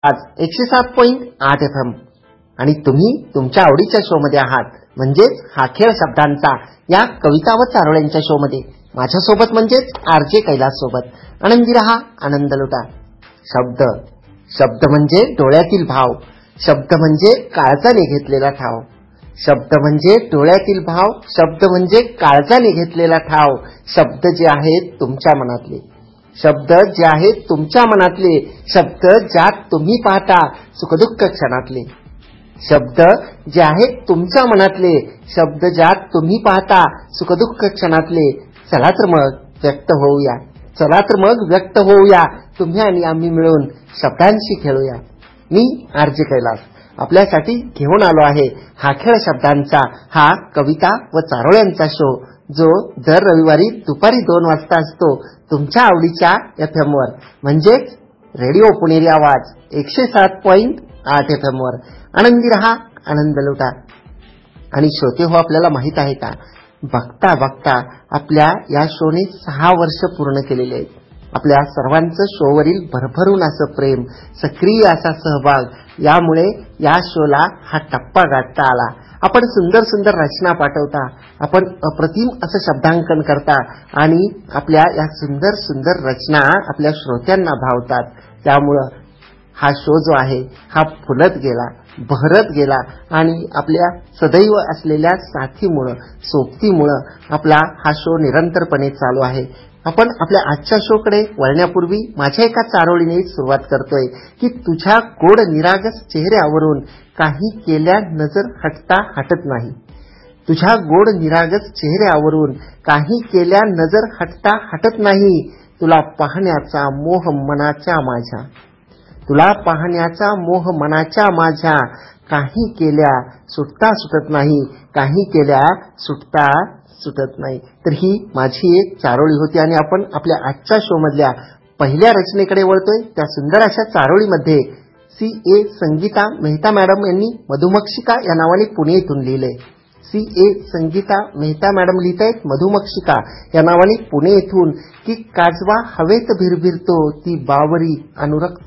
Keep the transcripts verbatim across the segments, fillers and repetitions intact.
आज एकशे सात पॉइंट आठ एफ एम आणि तुम्ही तुमच्या आवडीच्या शो मध्ये आहात, म्हणजेच हा खेळ शब्दांचा या कविता व चारोळ्यांच्या शो मध्ये माझ्यासोबत म्हणजेच आरजे कैलास सोबत. आनंदी रहा, आनंद लुटा. शब्द शब्द म्हणजे डोळ्यातील भाव, शब्द म्हणजे काळजाने घेतलेला ठाव. शब्द म्हणजे डोळ्यातील भाव, शब्द म्हणजे काळजाने घेतलेला ठाव. शब्द जे आहेत तुमच्या मनातले, शब्द जे आहेत तुमच्या मनातले, शब्द ज्यात तुम्ही पाहता सुखदुःख क्षणातले. शब्द जे आहेत तुमच्या मनातले, शब्द ज्यात तुम्ही पाहता सुखदुःख क्षणातले. चला तर मग व्यक्त होऊया, चला तर मग व्यक्त होऊया, तुम्ही आणि आम्ही मिळून शब्दांशी खेळूया. मी आरजे कैलास आपल्यासाठी घेऊन आलो आहे हा खेळ शब्दांचा, हा कविता व चारोळ्यांचा शो, जो दर रविवारी दुपारी दोन वाजता असतो तुमच्या आवडीच्या एफ एम वर, म्हणजेच रेडिओ पुणेरी आवाज एकशे सात पॉइंट आठ एफ एम वर. आनंदी रहा, आनंद लुटा. आणि श्रोते हो, आपल्याला माहित आहे का, बघता बघता आपल्या या शोने सहा वर्ष पूर्ण केलेले आहेत. आपल्या सर्वांचं शोवरील भरभरून असं प्रेम, सक्रिय असा सहभाग, यामुळे या शोला हा टप्पा गाठता आला. आपण सुंदर सुंदर रचना पाठवता, आपण अप्रतिम असं शब्दांकन करता आणि आपल्या या सुंदर सुंदर रचना आपल्या श्रोत्यांना भावतात. त्यामुळं हा शो जो आहे हा फुलत गेला, बहरत गेला आणि आपल्या सदैव असलेल्या साथीमुळं, सोबतीमुळं आपला हा शो निरंतरपणे चालू आहे. आपण आपल्या आजच्या शोकडे वळण्यापूर्वी माझ्या एका चारोळीने सुरुवात करतोय की तुझ्या गोड निरागस चेहऱ्यावरून काही केल्या नजर हटता हटत नाही. तुझ्या गोड निरागस चेहऱ्यावरून काही केल्या नजर हटता हटत नाही. तुला पाहण्याचा मोह मनाच्या माझ्या, तुला पाहण्याचा मोह मनाच्या माझ्या, काही केल्या सुटता सुटत नाही, काही केल्या सुटता सुटत नाही. तर ही माझी एक चारोळी होती आणि आपण आपल्या आजच्या शो मधल्या पहिल्या रचनेकडे वळतोय. त्या सुंदर अशा चारोळीमध्ये सी ए संगीता मेहता मॅडम यांनी मधुमक्षिका या नावाने पुणे येथून लिहिलंय. सी ए संगीता मेहता मॅडम लिहित आहेत मधुमक्षिका या नावाने पुणे येथून की काजवा हवेत भिरभिरतो ती बावरी अनुरक्त,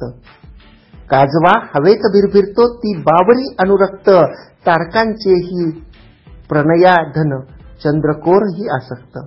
काजवा हवेत भिरभिरतो ती बावरी अनुरक्त, तारकांचेही प्रणयाधन चंद्रकोर ही आसक्त,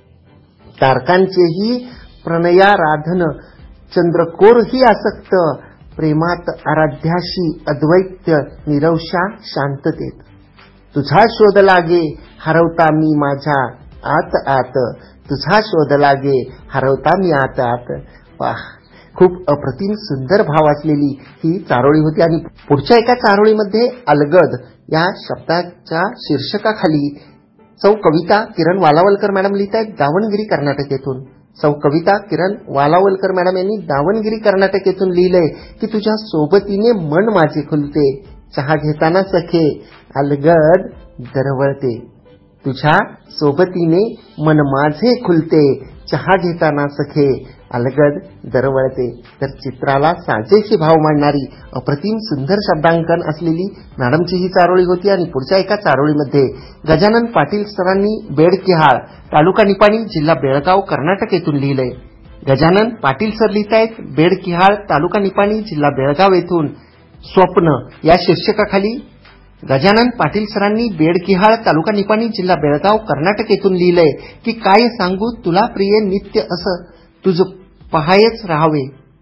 तारकांचेही प्रणयाराधन चंद्रकोर ही आसक्त, प्रेमात आराध्याशी अद्वैत्य निरवशा शांततेत. तुझा शोध लागे हरवता मी माझ्या आत आत, तुझा शोध लागे हरवता मी आत आत. वाह, खूप अप्रतिम सुंदर भाव असलेली ही चारोळी होती. आणि पुढच्या एका चारोळीमध्ये अलगद या शब्दाच्या शीर्षकाखाली सौ कविता किरण वालावलकर मॅडम लिहित आहेत दावणगिरी कर्नाटक येथून. सौ कविता किरण वालावलकर मॅडम यांनी दावणगिरी कर्नाटक येथून लिहिलंय की तुझ्या सोबतीने मन माझे खुलते, चहा घेताना सखे अलगद दरवळते. तुझ्या सोबतीने मन माझे खुलते, चहा घेताना सखे अलगद दरवळते. तर चित्राला साजेशी भाव मांडणारी अप्रतिम सुंदर शब्दांकन असलेली मॅडमची ही चारोळी होती. आणि पुढच्या एका चारोळीमध्ये गजानन पाटील सरांनी बेडकिहाळ तालुका निपाणी जिल्हा बेळगाव कर्नाटक येथून लिहिलंय. गजानन पाटील सर लिहित आहेत बेडकिहाळ तालुका निपाणी जिल्हा बेळगाव येथून स्वप्न या शीर्षकाखाली गजानन पाटील सरांनी बेडकिहाळ तालुका निपाणी जिल्हा बेळगाव कर्नाटक येथून लिहिलंय की काय सांगू तुला प्रिय नित्य असं तुझ पहायच राहावे,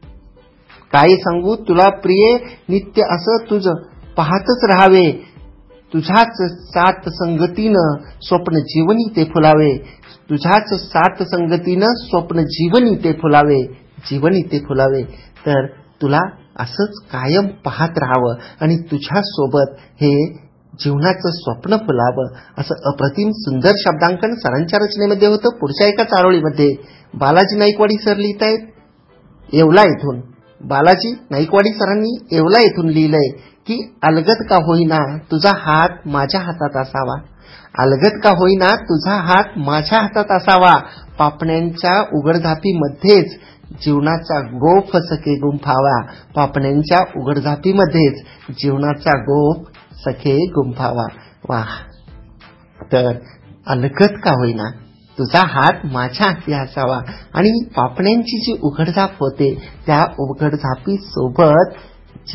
काय सांगू तुला प्रिय नित्य असं तुझ पाहतच राहावे, तुझ्याच साथ संगतीनं स्वप्न जीवनी ते फुलावे, तुझ्याच साथ संगतीनं स्वप्न जीवनी ते फुलावे, जीवनी ते फुलावे. तर तुला असंच कायम पाहत राहावं आणि तुझ्या सोबत हे जीवनाचं स्वप्न फुलावं, असं अप्रतिम सुंदर शब्दांकन सरांच्या रचनेमध्ये होतं. पुढच्या एका चारोळीमध्ये बालाजी नाईकवाडी सर लिहित आहेत येवला येथून. बालाजी नाईकवाडी सरांनी येवला येथून लिहिलंय की अलगद का होईना तुझा हात माझ्या हातात असावा, अलगद का होईना तुझा हात माझ्या हातात असावा, पापण्यांच्या उघडझापीमध्येच जीवनाचा गोफ सखे गुंफावा, पापण्यांच्या उघडझापीमध्येच जीवनाचा गोफ सखे गुंफावा. वाह, तर अलगद का होईना तुझा हात माझ्या हाती असावा आणि पापण्यांची जी उघडझाप होते त्या उघडझापी सोबत